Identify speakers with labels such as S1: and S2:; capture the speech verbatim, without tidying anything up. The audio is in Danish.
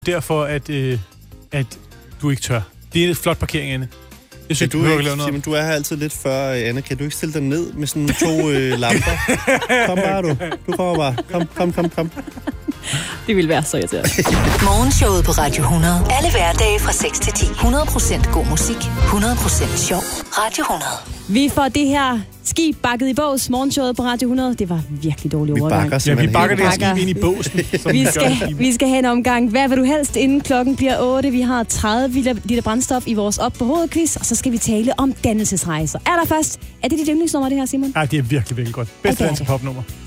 S1: Derfor, at, øh, at du ikke tør. Det er en flot parkering, Anne. Jeg synes,
S2: ja, du,
S1: du,
S2: ikke, Simon, du er her altid lidt før, Anne. Kan du ikke stille dig ned med sådan to øh, lamper? Kom bare, du. Du kommer bare. Kom, kom, kom, kom.
S3: Det vil være så irriterende.
S4: Morgenshowet på Radio hundrede. Alle hverdage fra seks til ti. hundrede procent god musik. hundrede procent sjov. Radio hundrede.
S3: Vi får det her skib bakket i bås. Morgenshowet på Radio hundrede. Det var virkelig dårlig
S2: vi
S3: overgang.
S2: Bakker,
S1: ja, vi bakker det her skib ind i båsen.
S3: vi, skal, vi skal have en omgang. Hvad vil du helst, inden klokken bliver otte? Vi har tredive liter brændstof i vores op på hovedquiz, og så skal vi tale om dannelsesrejser. Er der først? Er det dit yndlingsnummer, det her, Simon?
S1: Ja, det er virkelig, virkelig godt. Bedste danske popnummer.